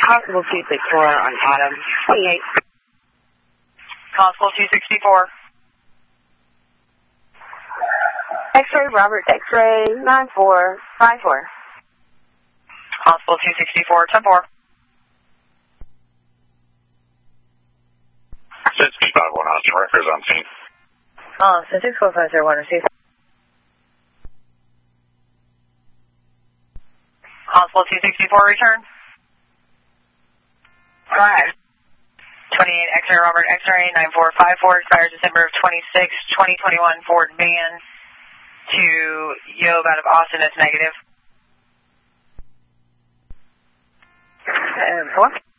Constable 264 on Autumn 28. Constable 264. X-ray Robert, X-ray 9454. Constable 264, 10-4. 651 Austin, records on scene. Austin 64501, receive. Constable 264, return. Go ahead. 28 X-ray Robert, X-ray 9454, expires December of 26, 2021, Ford van to Yob out of Austin, that's negative. What?